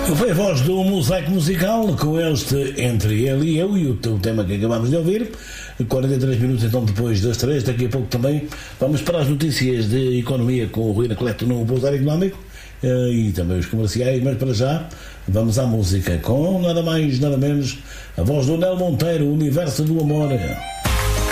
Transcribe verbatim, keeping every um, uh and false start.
Foi a voz do Mosaico Musical com este Entre Ele e Eu e o teu tema que acabámos de ouvir. quarenta e três minutos então depois das três. Daqui a pouco também vamos para as notícias de economia com o Rui Anacleto no Pousar Económico e também os comerciais, mas para já vamos à música com nada mais nada menos a voz do Nel Monteiro, O Universo do Amor.